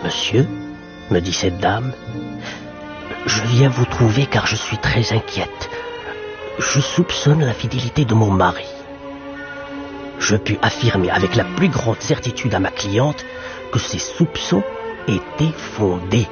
Monsieur, me dit cette dame, je viens vous trouver car je suis très inquiète. Je soupçonne l'infidélité de mon mari. Je pus affirmer avec la plus grande certitude à ma cliente que ces soupçons étaient fondés.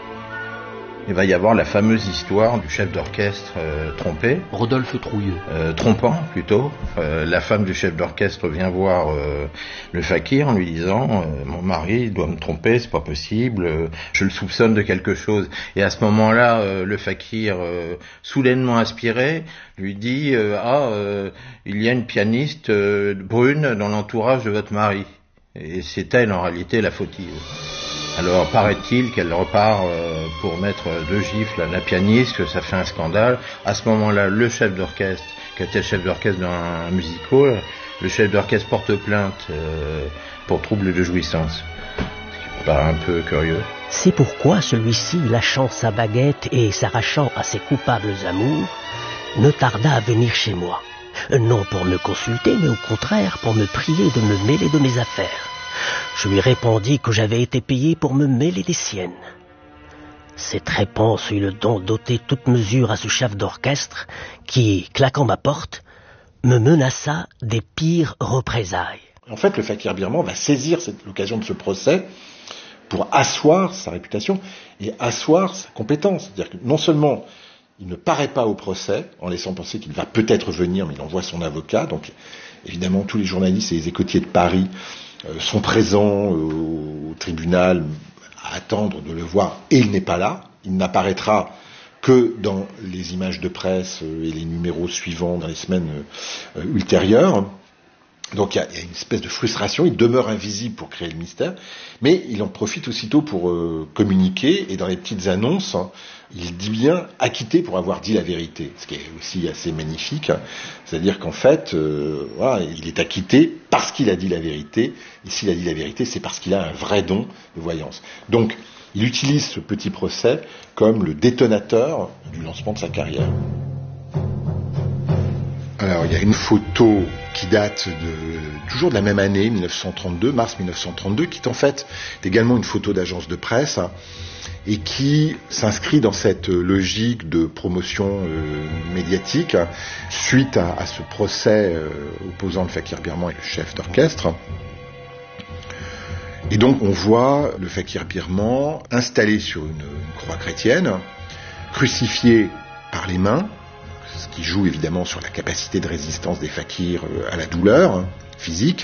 Il va y avoir la fameuse histoire du chef d'orchestre trompé. Rodolphe Trouilleux. Trompant, plutôt. La femme du chef d'orchestre vient voir le fakir en lui disant mon mari doit me tromper, c'est pas possible, je le soupçonne de quelque chose. Et à ce moment-là, le fakir, soudainement inspiré, lui dit il y a une pianiste brune dans l'entourage de votre mari. Et c'est elle, en réalité, la fautive. Alors paraît-il qu'elle repart pour mettre 2 gifles à la pianiste, que ça fait un scandale. À ce moment-là, le chef d'orchestre, qui était le chef d'orchestre d'un musical, le chef d'orchestre porte plainte pour trouble de jouissance. Ce qui paraît un peu curieux. C'est pourquoi celui-ci, lâchant sa baguette et s'arrachant à ses coupables amours, ne tarda à venir chez moi. Non pour me consulter, mais au contraire pour me prier de me mêler de mes affaires. Je lui répondis que j'avais été payé pour me mêler des siennes. Cette réponse eut le don d'ôter toute mesure à ce chef d'orchestre qui, claquant ma porte, me menaça des pires représailles. En fait, le fakir birman va saisir l'occasion de ce procès pour asseoir sa réputation et asseoir sa compétence. C'est-à-dire que non seulement il ne paraît pas au procès, en laissant penser qu'il va peut-être venir, mais il envoie son avocat. Donc, évidemment, tous les journalistes et les écoutiers de Paris sont présents au tribunal à attendre de le voir, et il n'est pas là. Il n'apparaîtra que dans les images de presse et les numéros suivants dans les semaines ultérieures. Donc il y a une espèce de frustration, il demeure invisible pour créer le mystère, mais il en profite aussitôt pour communiquer, et dans les petites annonces, il dit bien acquitté pour avoir dit la vérité, ce qui est aussi assez magnifique, c'est-à-dire qu'en fait, il est acquitté parce qu'il a dit la vérité, et s'il a dit la vérité, c'est parce qu'il a un vrai don de voyance. Donc, il utilise ce petit procès comme le détonateur du lancement de sa carrière. Alors, il y a une photo qui date toujours de la même année, 1932, mars 1932, qui est en fait également une photo d'agence de presse, et qui s'inscrit dans cette logique de promotion médiatique suite à ce procès opposant le fakir birman et le chef d'orchestre. Et donc on voit le fakir birman installé sur une croix chrétienne, crucifié par les mains, ce qui joue évidemment sur la capacité de résistance des fakirs à la douleur physique.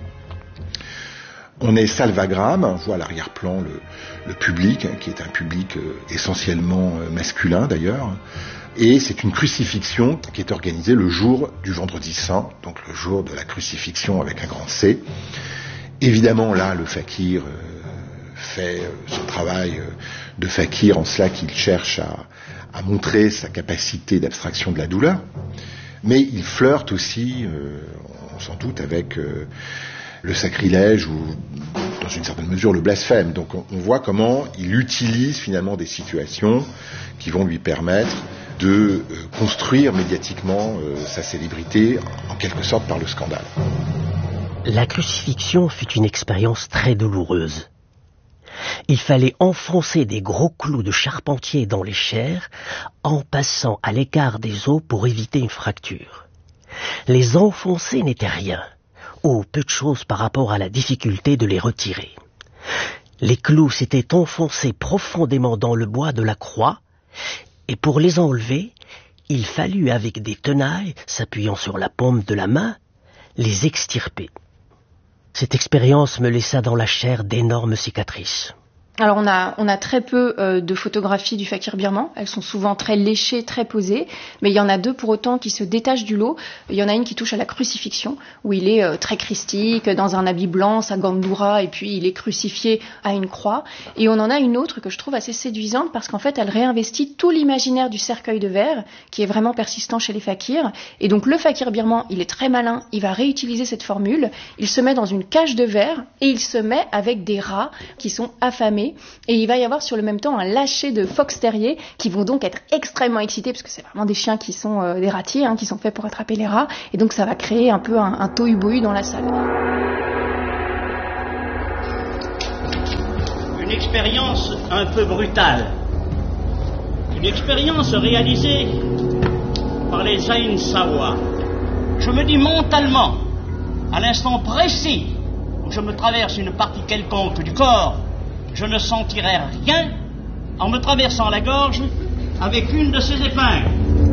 On est salvagram, on voit à l'arrière-plan le public, qui est un public essentiellement masculin d'ailleurs, et c'est une crucifixion qui est organisée le jour du Vendredi Saint, donc le jour de la crucifixion avec un grand C. Évidemment là, le fakir fait son travail de fakir en cela qu'il cherche à montrer sa capacité d'abstraction de la douleur, mais il flirte aussi, on s'en doute, avec le sacrilège ou, dans une certaine mesure, le blasphème. Donc on voit comment il utilise finalement des situations qui vont lui permettre de construire médiatiquement sa célébrité, en quelque sorte par le scandale. La crucifixion fut une expérience très douloureuse. Il fallait enfoncer des gros clous de charpentier dans les chairs en passant à l'écart des os pour éviter une fracture. Les enfoncer n'était rien, ou peu de choses par rapport à la difficulté de les retirer. Les clous s'étaient enfoncés profondément dans le bois de la croix, et pour les enlever, il fallut avec des tenailles, s'appuyant sur la paume de la main, les extirper. Cette expérience me laissa dans la chair d'énormes cicatrices. Alors on a très peu de photographies du fakir birman, elles sont souvent très léchées, très posées, mais il y en a deux pour autant qui se détachent du lot. Il y en a une qui touche à la crucifixion, où il est très christique, dans un habit blanc, sa gandoura, et puis il est crucifié à une croix. Et on en a une autre que je trouve assez séduisante, parce qu'en fait elle réinvestit tout l'imaginaire du cercueil de verre, qui est vraiment persistant chez les fakirs. Et donc le fakir birman, il est très malin, il va réutiliser cette formule, il se met dans une cage de verre, et il se met avec des rats qui sont affamés. Et il va y avoir sur le même temps un lâcher de fox terriers qui vont donc être extrêmement excités parce que c'est vraiment des chiens qui sont des ratiers, qui sont faits pour attraper les rats. Et donc ça va créer un peu un tohu-bohu dans la salle. une expérience un peu brutale. Une expérience réalisée par les Ain Sawa. Je me dis mentalement, à l'instant précis où je me traverse une partie quelconque du corps, je ne sentirai rien en me traversant la gorge avec une de ces épingles.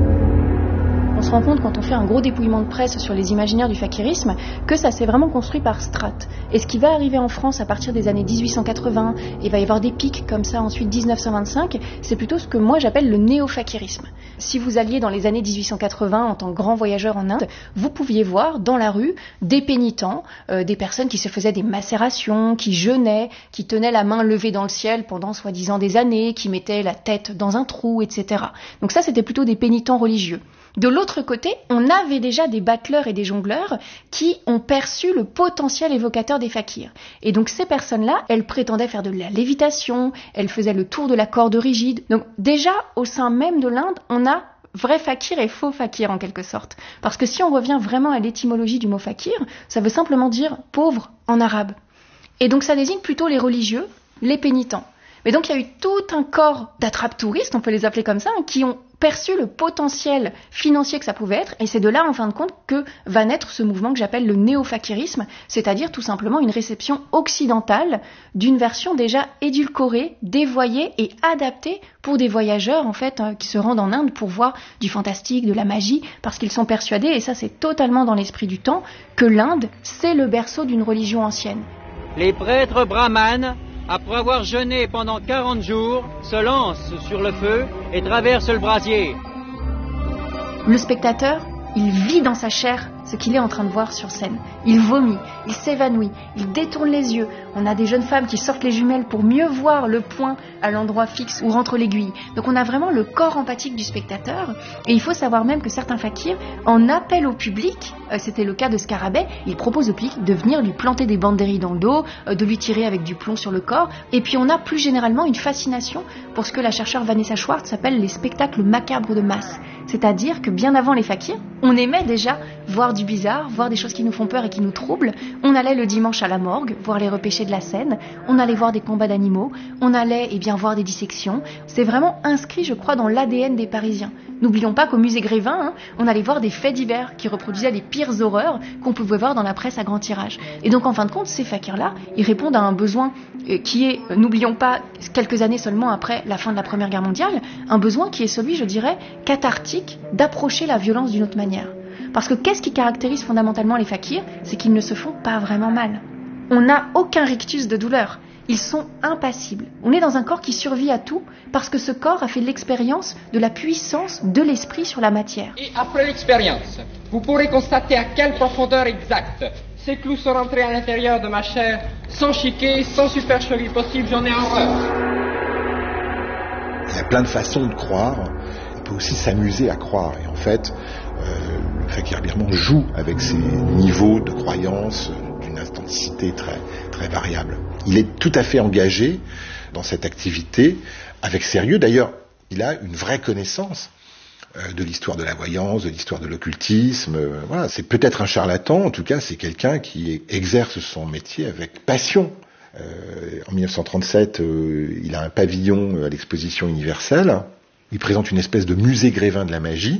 On se rend compte quand on fait un gros dépouillement de presse sur les imaginaires du fakirisme que ça s'est vraiment construit par strates. Et ce qui va arriver en France à partir des années 1880, et va y avoir des pics comme ça ensuite 1925, c'est plutôt ce que moi j'appelle le néo-fakirisme. Si vous alliez dans les années 1880 en tant que grand voyageur en Inde, vous pouviez voir dans la rue des pénitents, des personnes qui se faisaient des macérations, qui jeûnaient, qui tenaient la main levée dans le ciel pendant soi-disant des années, qui mettaient la tête dans un trou, etc. Donc ça c'était plutôt des pénitents religieux. De l'autre côté, on avait déjà des battleurs et des jongleurs qui ont perçu le potentiel évocateur des fakirs. Et donc ces personnes-là, elles prétendaient faire de la lévitation, elles faisaient le tour de la corde rigide. Donc déjà, au sein même de l'Inde, on a vrai fakir et faux fakir en quelque sorte. Parce que si on revient vraiment à l'étymologie du mot fakir, ça veut simplement dire pauvre en arabe. Et donc ça désigne plutôt les religieux, les pénitents. Mais donc il y a eu tout un corps d'attrape-touristes, on peut les appeler comme ça, qui ont perçu le potentiel financier que ça pouvait être, et c'est de là en fin de compte que va naître ce mouvement que j'appelle le néo-fakirisme, c'est-à-dire tout simplement une réception occidentale d'une version déjà édulcorée, dévoyée et adaptée pour des voyageurs en fait qui se rendent en Inde pour voir du fantastique, de la magie, parce qu'ils sont persuadés, et ça c'est totalement dans l'esprit du temps, que l'Inde c'est le berceau d'une religion ancienne. Les prêtres brahmanes, après avoir jeûné pendant 40 jours, se lancent sur le feu et traversent le brasier. Le spectateur, il vit dans sa chair ce qu'il est en train de voir sur scène. Il vomit, il s'évanouit, il détourne les yeux. On a des jeunes femmes qui sortent les jumelles pour mieux voir le point à l'endroit fixe où rentre l'aiguille. Donc on a vraiment le corps empathique du spectateur. Et il faut savoir même que certains fakirs en appellent au public, c'était le cas de Scarabée, ils proposent au public de venir lui planter des banderilles dans le dos, de lui tirer avec du plomb sur le corps. Et puis on a plus généralement une fascination pour ce que la chercheure Vanessa Schwartz appelle les spectacles macabres de masse. C'est-à-dire que bien avant les fakirs, on aimait déjà voir du bizarre, voir des choses qui nous font peur et qui nous troublent. On allait le dimanche à la morgue, voir les repêchés de la Seine, on allait voir des combats d'animaux, on allait voir des dissections. C'est vraiment inscrit, je crois, dans l'ADN des Parisiens. N'oublions pas qu'au musée Grévin, on allait voir des faits divers qui reproduisaient les pires horreurs qu'on pouvait voir dans la presse à grand tirage. Et donc en fin de compte, ces fakirs-là, ils répondent à un besoin qui est, n'oublions pas, quelques années seulement après la fin de la Première Guerre mondiale, un besoin qui est celui, je dirais, cathartique, d'approcher la violence d'une autre manière. Parce que qu'est-ce qui caractérise fondamentalement les fakirs ? C'est qu'ils ne se font pas vraiment mal. On n'a aucun rictus de douleur. Ils sont impassibles. On est dans un corps qui survit à tout parce que ce corps a fait l'expérience de la puissance de l'esprit sur la matière. Et après l'expérience, vous pourrez constater à quelle profondeur exacte ces clous sont rentrés à l'intérieur de ma chair, sans chiquer, sans supercherie possible, j'en ai horreur. Il y a plein de façons de croire. On peut aussi s'amuser à croire. Et en fait, le fakir birman joue avec ces niveaux de croyance d'une authenticité très, très variable. Il est tout à fait engagé dans cette activité avec sérieux. D'ailleurs, il a une vraie connaissance de l'histoire de la voyance, de l'histoire de l'occultisme. Voilà, c'est peut-être un charlatan, en tout cas, c'est quelqu'un qui exerce son métier avec passion. En 1937, il a un pavillon à l'exposition universelle. Il présente une espèce de musée Grévin de la magie.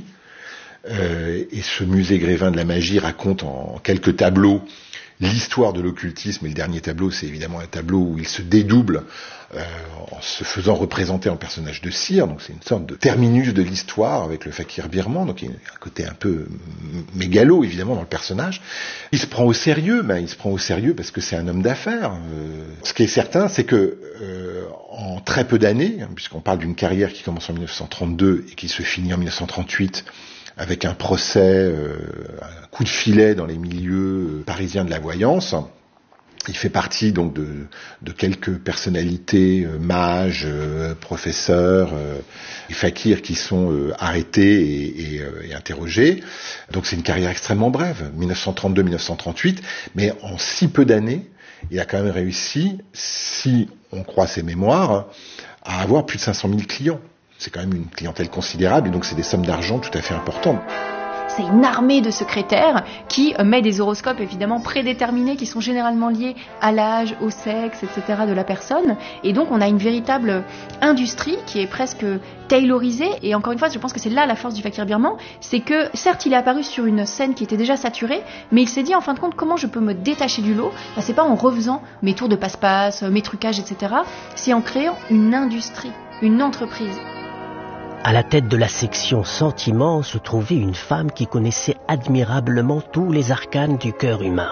Et ce musée Grévin de la magie raconte en quelques tableaux l'histoire de l'occultisme. Et le dernier tableau, c'est évidemment un tableau où il se dédouble en se faisant représenter en personnage de cire. Donc c'est une sorte de terminus de l'histoire avec le fakir birman. Donc il y a un côté un peu mégalo, évidemment, dans le personnage. Il se prend au sérieux, il se prend au sérieux parce que c'est un homme d'affaires. Ce qui est certain, c'est que en très peu d'années, puisqu'on parle d'une carrière qui commence en 1932 et qui se finit en 1938, avec un procès, un coup de filet dans les milieux parisiens de la voyance. Il fait partie donc de quelques personnalités, mages, professeurs, et fakirs qui sont arrêtés et interrogés. Donc c'est une carrière extrêmement brève, 1932-1938, mais en si peu d'années, il a quand même réussi, si on croit ses mémoires, à avoir plus de 500 000 clients. C'est quand même une clientèle considérable et donc c'est des sommes d'argent tout à fait importantes. c'est une armée de secrétaires qui met des horoscopes évidemment prédéterminés qui sont généralement liés à l'âge, au sexe, etc. de la personne. Et donc on a une véritable industrie qui est presque taylorisée. Et encore une fois, je pense que c'est là la force du fakir birman, c'est que certes il est apparu sur une scène qui était déjà saturée, mais il s'est dit en fin de compte comment je peux me détacher du lot. C'est pas en refaisant mes tours de passe-passe, mes trucages, etc. C'est en créant une industrie, une entreprise. À la tête de la section sentiments se trouvait une femme qui connaissait admirablement tous les arcanes du cœur humain.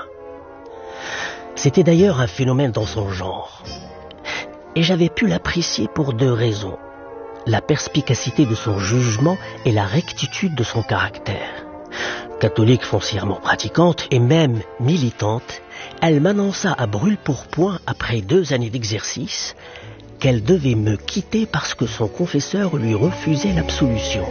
C'était d'ailleurs un phénomène dans son genre. Et j'avais pu l'apprécier pour 2 raisons. La perspicacité de son jugement et la rectitude de son caractère. Catholique foncièrement pratiquante et même militante, elle m'annonça à brûle-pourpoint, après 2 années d'exercice, qu'elle devait me quitter parce que son confesseur lui refusait l'absolution.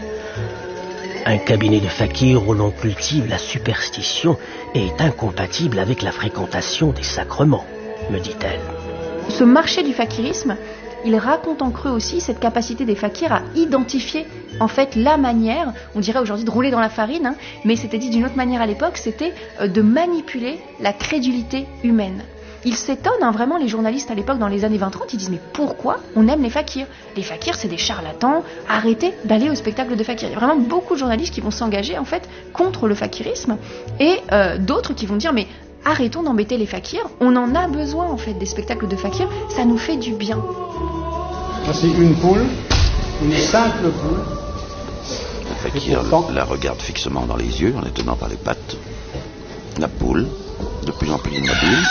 Un cabinet de fakir où l'on cultive la superstition est incompatible avec la fréquentation des sacrements, me dit-elle. Ce marché du fakirisme, il raconte en creux aussi cette capacité des fakirs à identifier en fait la manière, on dirait aujourd'hui de rouler dans la farine, mais c'était dit d'une autre manière à l'époque, c'était de manipuler la crédulité humaine. Ils s'étonnent, vraiment, les journalistes à l'époque, dans les années 20-30, ils disent mais pourquoi on aime les fakirs ? Les fakirs, c'est des charlatans, arrêtez d'aller au spectacle de fakirs. Il y a vraiment beaucoup de journalistes qui vont s'engager en fait contre le fakirisme et d'autres qui vont dire mais arrêtons d'embêter les fakirs, on en a besoin en fait des spectacles de fakirs, ça nous fait du bien. Voici une poule, une simple poule. Le fakir la regarde fixement dans les yeux en la tenant par les pattes. La poule, de plus en plus immobile,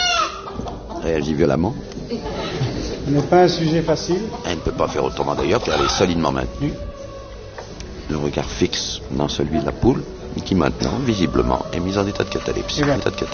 réagit violemment. Ce n'est pas un sujet facile. Elle ne peut pas faire autrement d'ailleurs car elle est solidement maintenue. Le regard fixe dans celui de la poule qui maintenant, visiblement, est mise en état de catalepsie.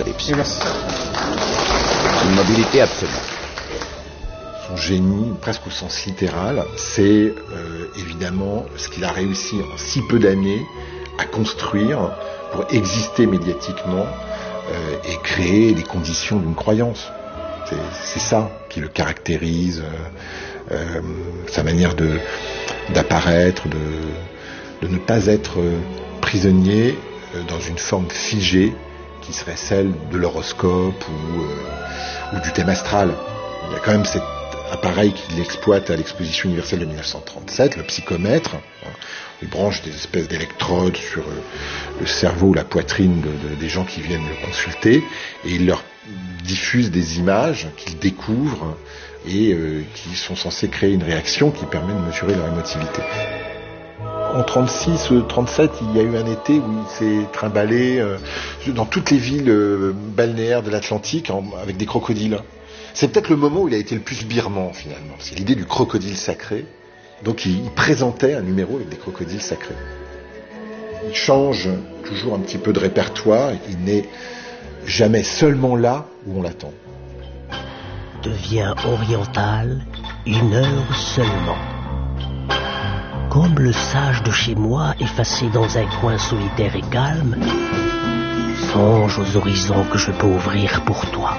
Une mobilité absolue. Son génie, presque au sens littéral, c'est évidemment ce qu'il a réussi en si peu d'années à construire pour exister médiatiquement et créer les conditions d'une croyance. C'est ça qui le caractérise, sa manière d'apparaître, de ne pas être prisonnier dans une forme figée qui serait celle de l'horoscope ou du thème astral. Il y a quand même cet appareil qu'il exploite à l'exposition universelle de 1937, le psychomètre. Il branche des espèces d'électrodes sur le cerveau ou la poitrine des gens qui viennent le consulter et il leur diffuse des images qu'ils découvrent et qui sont censées créer une réaction qui permet de mesurer leur émotivité. En 36, 37, il y a eu un été où il s'est trimballé dans toutes les villes balnéaires de l'Atlantique avec des crocodiles. C'est peut-être le moment où il a été le plus birman finalement, c'est l'idée du crocodile sacré. Donc il présentait un numéro avec des crocodiles sacrés. Il change toujours un petit peu de répertoire, il n'est jamais seulement là où on l'attend. Devient oriental 1 heure seulement. Comme le sage de chez moi, effacé dans un coin solitaire et calme, songe aux horizons que je peux ouvrir pour toi.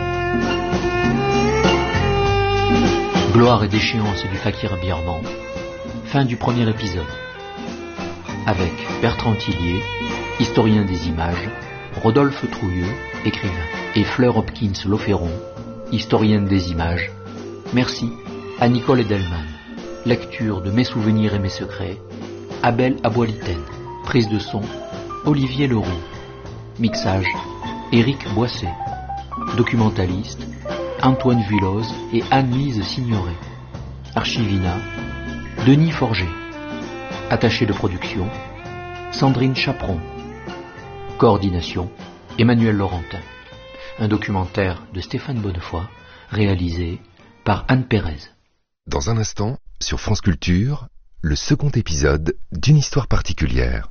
Gloire et déchéance du fakir birman. Fin du premier épisode. Avec Bertrand Tillier, historien des images, Rodolphe Trouilleux, écrivain, et Fleur Hopkins Lauferron, historienne des images. Merci à Nicole Edelman. Lecture de Mes souvenirs et mes secrets. Abel Aboiliten. Prise de son, Olivier Leroux. Mixage, Éric Boisset. Documentaliste, Antoine Vuilloz et Anne-Lise Signoret. Archivina, Denis Forger. Attaché de production, Sandrine Chaperon. Coordination, Emmanuel Laurentin. Un documentaire de Stéphane Bonnefoy, réalisé par Anne Pérez. Dans un instant, sur France Culture, le second épisode d'une histoire particulière.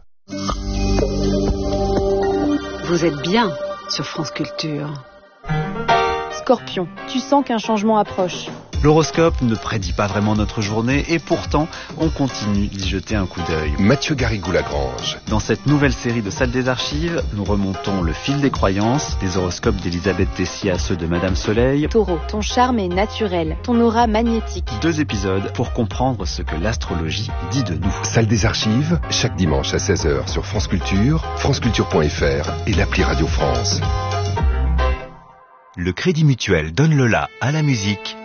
Vous êtes bien sur France Culture. Scorpion, tu sens qu'un changement approche. L'horoscope ne prédit pas vraiment notre journée et pourtant, on continue d'y jeter un coup d'œil. Mathieu Garrigou-Lagrange. Dans cette nouvelle série de Salle des Archives, nous remontons le fil des croyances, des horoscopes d'Elisabeth Tessier à ceux de Madame Soleil. Taureau, ton charme est naturel, ton aura magnétique. 2 épisodes pour comprendre ce que l'astrologie dit de nous. Salle des Archives, chaque dimanche à 16h sur France Culture, franceculture.fr et l'appli Radio France. Le Crédit Mutuel donne le la à la musique